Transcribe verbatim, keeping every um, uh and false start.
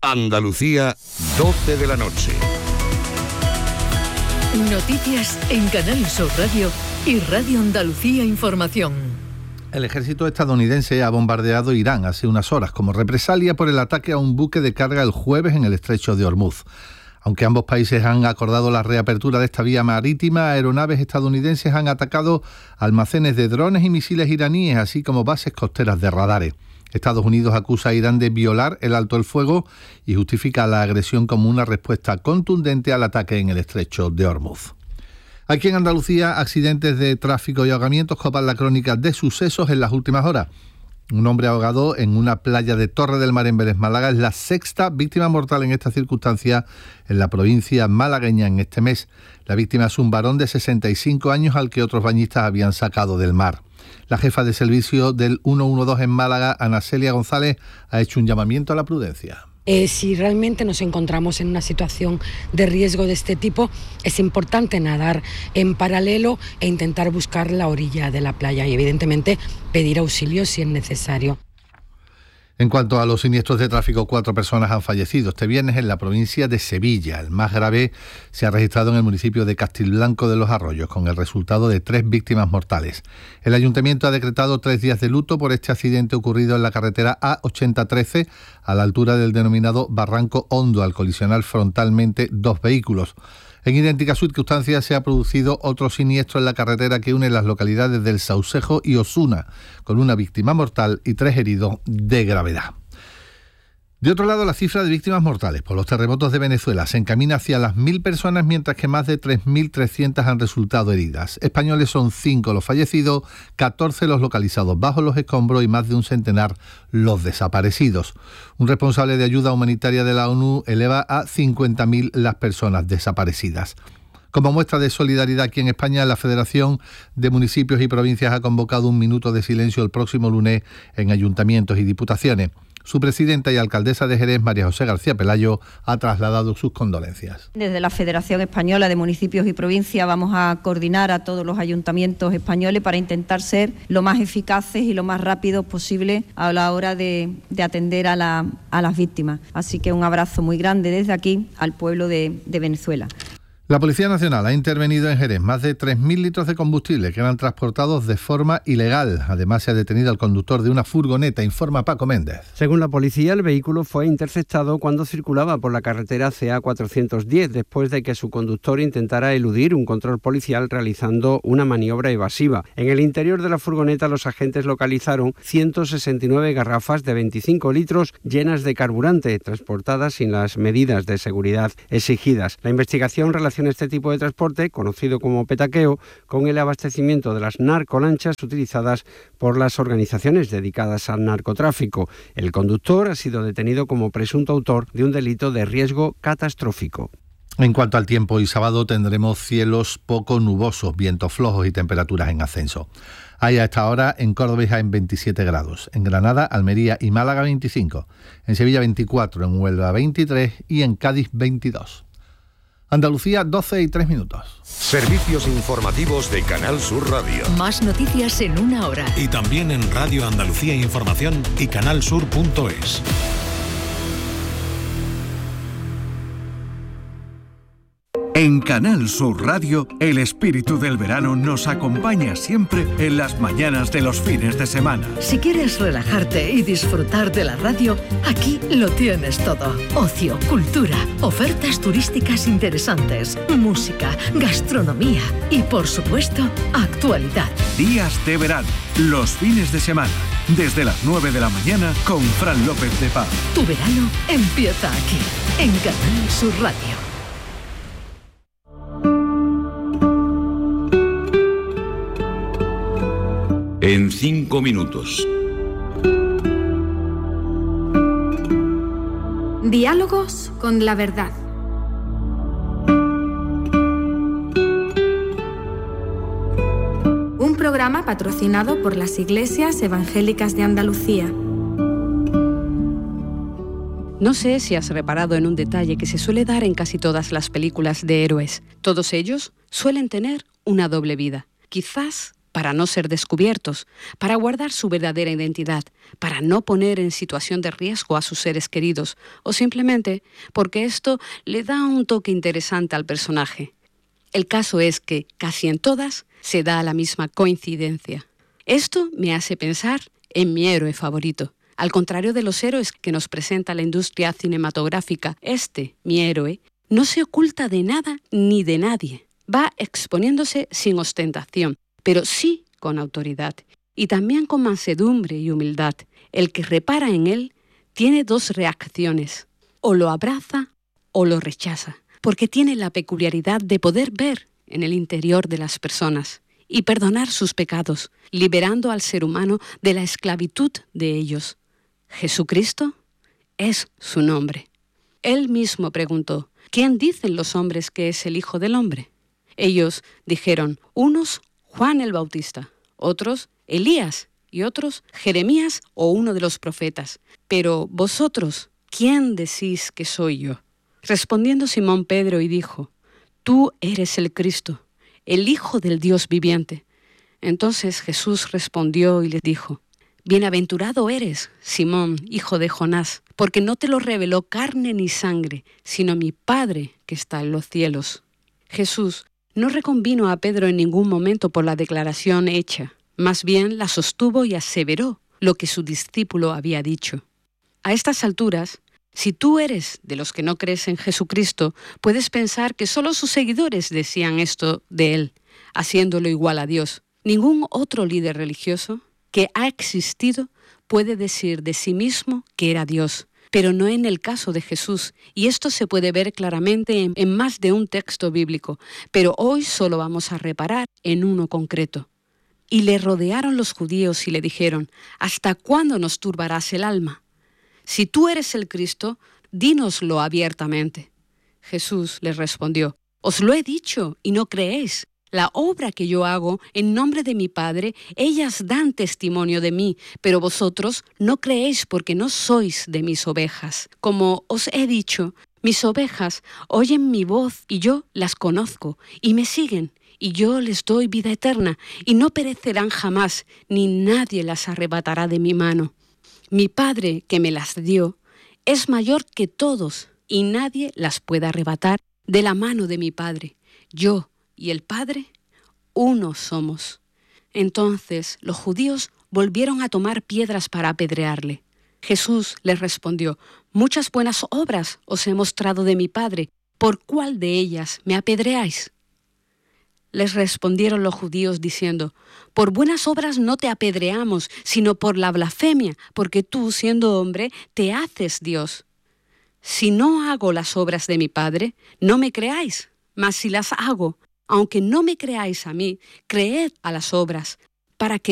Andalucía, doce de la noche. Noticias en Canal Sur Radio y Radio Andalucía Información. El ejército estadounidense ha bombardeado Irán hace unas horas como represalia por el ataque a un buque de carga el jueves en el estrecho de Hormuz. Aunque ambos países han acordado la reapertura de esta vía marítima, aeronaves estadounidenses han atacado almacenes de drones y misiles iraníes, así como bases costeras de radares. Estados Unidos acusa a Irán de violar el alto el fuego y justifica la agresión como una respuesta contundente al ataque en el estrecho de Hormuz. Aquí en Andalucía, accidentes de tráfico y ahogamientos copan la crónica de sucesos en las últimas horas. Un hombre ahogado en una playa de Torre del Mar en Vélez, Málaga, es la sexta víctima mortal en esta circunstancia en la provincia malagueña en este mes. La víctima es un varón de sesenta y cinco años al que otros bañistas habían sacado del mar. La jefa de servicio del ciento doce en Málaga, Ana Celia González, ha hecho un llamamiento a la prudencia. Eh, si realmente nos encontramos en una situación de riesgo de este tipo, es importante nadar en paralelo e intentar buscar la orilla de la playa y evidentemente pedir auxilio si es necesario. En cuanto a los siniestros de tráfico, cuatro personas han fallecido este viernes en la provincia de Sevilla. El más grave se ha registrado en el municipio de Castilblanco de los Arroyos, con el resultado de tres víctimas mortales. El ayuntamiento ha decretado tres días de luto por este accidente ocurrido en la carretera A ochenta trece, a la altura del denominado Barranco Hondo, al colisionar frontalmente dos vehículos. En idénticas circunstancias se ha producido otro siniestro en la carretera que une las localidades del Saucejo y Osuna, con una víctima mortal y tres heridos de gravedad. De otro lado, la cifra de víctimas mortales por los terremotos de Venezuela se encamina hacia las mil personas, mientras que más de tres mil trescientas han resultado heridas. Españoles son cinco los fallecidos, catorce los localizados bajo los escombros y más de un centenar los desaparecidos. Un responsable de ayuda humanitaria de la ONU eleva a cincuenta mil las personas desaparecidas. Como muestra de solidaridad aquí en España, la Federación de Municipios y Provincias ha convocado un minuto de silencio el próximo lunes en ayuntamientos y diputaciones. Su presidenta y alcaldesa de Jerez, María José García Pelayo, ha trasladado sus condolencias. Desde la Federación Española de Municipios y Provincias vamos a coordinar a todos los ayuntamientos españoles para intentar ser lo más eficaces y lo más rápidos posible a la hora de, de atender a, la, a las víctimas. Así que un abrazo muy grande desde aquí al pueblo de, de Venezuela. La Policía Nacional ha intervenido en Jerez más de tres mil litros de combustible que eran transportados de forma ilegal. Además, se ha detenido al conductor de una furgoneta, informa Paco Méndez. Según la policía, el vehículo fue interceptado cuando circulaba por la carretera C A cuatrocientos diez, después de que su conductor intentara eludir un control policial realizando una maniobra evasiva. En el interior de la furgoneta, los agentes localizaron ciento sesenta y nueve garrafas de veinticinco litros llenas de carburante, transportadas sin las medidas de seguridad exigidas. La investigación relaciona este tipo de transporte, conocido como petaqueo, con el abastecimiento de las narcolanchas utilizadas por las organizaciones dedicadas al narcotráfico. El conductor ha sido detenido como presunto autor de un delito de riesgo catastrófico. En cuanto al tiempo, hoy sábado tendremos cielos poco nubosos, vientos flojos y temperaturas en ascenso. Hay a esta hora en Córdoba y Jaén veintisiete grados, en Granada, Almería y Málaga veinticinco, en Sevilla veinticuatro, en Huelva veintitrés y en Cádiz veintidós. Andalucía, doce y tres minutos. Servicios informativos de Canal Sur Radio. Más noticias en una hora. Y también en Radio Andalucía Información y canalsur punto es. En Canal Sur Radio, el espíritu del verano nos acompaña siempre en las mañanas de los fines de semana. Si quieres relajarte y disfrutar de la radio, aquí lo tienes todo. Ocio, cultura, ofertas turísticas interesantes, música, gastronomía y, por supuesto, actualidad. Días de verano, los fines de semana, desde las nueve de la mañana con Fran López de Paz. Tu verano empieza aquí, en Canal Sur Radio. En cinco minutos. Diálogos con la verdad. Un programa patrocinado por las Iglesias Evangélicas de Andalucía. No sé si has reparado en un detalle que se suele dar en casi todas las películas de héroes. Todos ellos suelen tener una doble vida. Quizás para no ser descubiertos, para guardar su verdadera identidad, para no poner en situación de riesgo a sus seres queridos, o simplemente porque esto le da un toque interesante al personaje. El caso es que, casi en todas, se da la misma coincidencia. Esto me hace pensar en mi héroe favorito. Al contrario de los héroes que nos presenta la industria cinematográfica, este, mi héroe, no se oculta de nada ni de nadie. Va exponiéndose sin ostentación, pero sí con autoridad y también con mansedumbre y humildad. El que repara en él tiene dos reacciones: o lo abraza o lo rechaza, porque tiene la peculiaridad de poder ver en el interior de las personas y perdonar sus pecados, liberando al ser humano de la esclavitud de ellos. Jesucristo es su nombre. Él mismo preguntó: ¿quién dicen los hombres que es el Hijo del Hombre? Ellos dijeron: unos Juan el Bautista, otros Elías y otros Jeremías o uno de los profetas. Pero vosotros, ¿quién decís que soy yo? Respondiendo Simón Pedro y dijo: tú eres el Cristo, el Hijo del Dios viviente. Entonces Jesús respondió y les dijo: bienaventurado eres, Simón, hijo de Jonás, porque no te lo reveló carne ni sangre, sino mi Padre que está en los cielos. Jesús no reconvino a Pedro en ningún momento por la declaración hecha, más bien la sostuvo y aseveró lo que su discípulo había dicho. A estas alturas, si tú eres de los que no crees en Jesucristo, puedes pensar que solo sus seguidores decían esto de él, haciéndolo igual a Dios. Ningún otro líder religioso que ha existido puede decir de sí mismo que era Dios, pero no en el caso de Jesús, y esto se puede ver claramente en, en más de un texto bíblico, pero hoy solo vamos a reparar en uno concreto. Y le rodearon los judíos y le dijeron: ¿hasta cuándo nos turbarás el alma? Si tú eres el Cristo, dínoslo abiertamente. Jesús les respondió: os lo he dicho y no creéis. La obra que yo hago en nombre de mi Padre, ellas dan testimonio de mí, pero vosotros no creéis porque no sois de mis ovejas. Como os he dicho, mis ovejas oyen mi voz y yo las conozco y me siguen, y yo les doy vida eterna y no perecerán jamás, ni nadie las arrebatará de mi mano. Mi Padre que me las dio es mayor que todos y nadie las puede arrebatar de la mano de mi Padre. Yo y el Padre, uno somos. Entonces los judíos volvieron a tomar piedras para apedrearle. Jesús les respondió: muchas buenas obras os he mostrado de mi Padre, ¿por cuál de ellas me apedreáis? Les respondieron los judíos diciendo: por buenas obras no te apedreamos, sino por la blasfemia, porque tú, siendo hombre, te haces Dios. Si no hago las obras de mi Padre, no me creáis, mas si las hago, aunque no me creáis a mí, creed a las obras, para que